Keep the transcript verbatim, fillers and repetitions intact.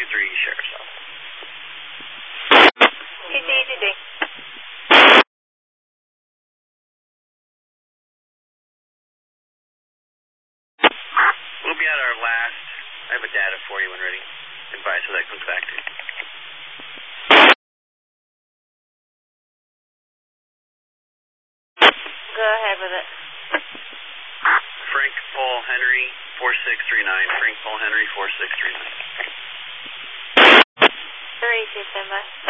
three Sheriff's Office. T C E T C. We'll be at our last. I have a data for you when ready. Advice so that comes back to you. Go ahead with it. Frank Paul Henry, four six three nine. Frank Paul Henry, four six three nine. three two, stand by.